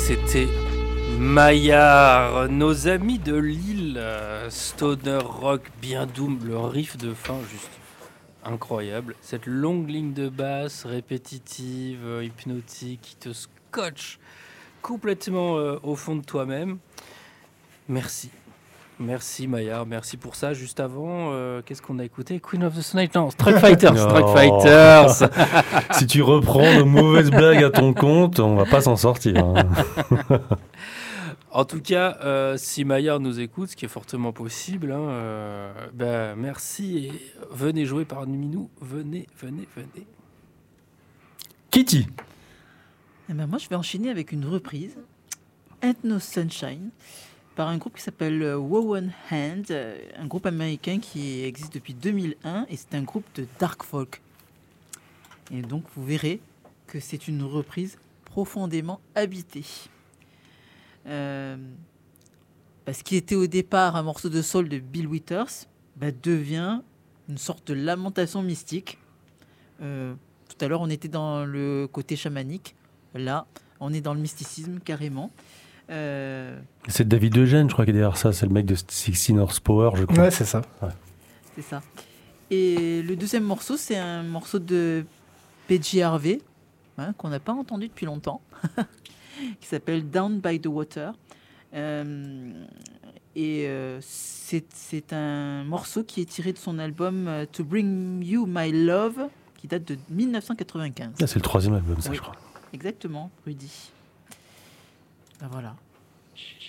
c'était Maillard, nos amis de Lille, stoner rock bien doom, le riff de fin juste incroyable. Cette longue ligne de basse répétitive, hypnotique, qui te scotche complètement au fond de toi-même. Merci. Merci Maillard, merci pour ça. Juste avant, qu'est-ce qu'on a écouté? Queen of the Stone Age? Non, Street Fighters. Street Fighters. Si tu reprends nos mauvaises blagues à ton compte, on va pas s'en sortir. Hein. En tout cas, si Maillard nous écoute, ce qui est fortement possible, merci et venez jouer parmi nous. Venez. Kitty. Eh ben moi, je vais enchaîner avec une reprise, Ain't No Sunshine, par un groupe qui s'appelle Wowan Hand, un groupe américain qui existe depuis 2001 et c'est un groupe de dark folk. Et donc vous verrez que c'est une reprise profondément habitée. Ce qui était au départ un morceau de soul de Bill Withers devient une sorte de lamentation mystique. Tout à l'heure on était dans le côté chamanique, là on est dans le mysticisme carrément. C'est David Eugène, je crois, qui est derrière ça. C'est le mec de 16 Horsepower, je crois. Ouais, c'est ça. Ouais. C'est ça. Et le deuxième morceau, c'est un morceau de PJ Harvey, qu'on n'a pas entendu depuis longtemps, qui s'appelle Down by the Water. C'est un morceau qui est tiré de son album To Bring You My Love, qui date de 1995. Ah, c'est le troisième album, ça, oui, je crois. Exactement, Rudy. Ben voilà.